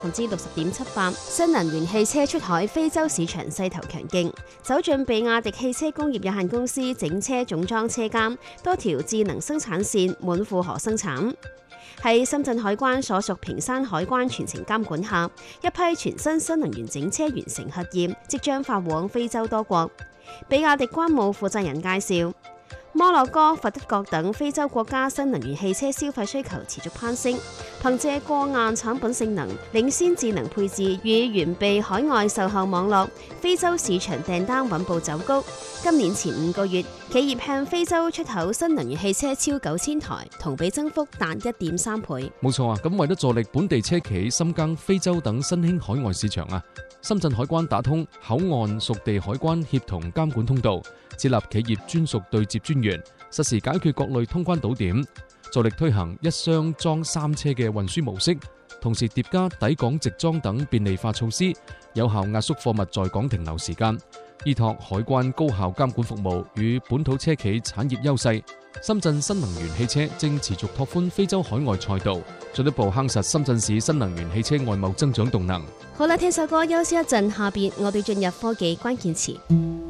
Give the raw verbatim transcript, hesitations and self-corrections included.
百分之六十點七八。新能源汽車出海非洲市場勢頭強勁，走進比亞迪汽車工業有限公司整車總裝車間，多條智能生產線滿負荷生產。喺深圳海關所屬平山海關全程監管下，一批全新新能源整車完成核驗，即將發往非洲多國。比亞迪關務負責人介紹，摩洛哥、佛得角等非洲國家新能源汽車消費需求持續攀升，憑借過硬產品性能、領先智能配置與完備海外售後網絡，非洲市場訂單穩步走高。今年前五個月，企業向非洲出口新能源汽車超九千台，同比增幅達一點三倍。 冇錯啊！咁為咗助力本地車企深耕非洲等新興海外市場啊，深圳海關打通口岸屬地海關協同監管通道，設立企業專屬對接專員，實時解決各類通關堵點，助力推行一箱裝三車嘅運輸模式，同時疊加抵港直裝等便利化措施，有效壓縮貨物在港停留時間。依託海關高效監管服務與本土車企產業優勢，深圳新能源汽車正持續拓寬非洲海外賽道，進一步夯實深圳市新能源汽車外貿增長動能。 好啦，聽首歌休息一陣，下邊我哋進入科技關鍵詞。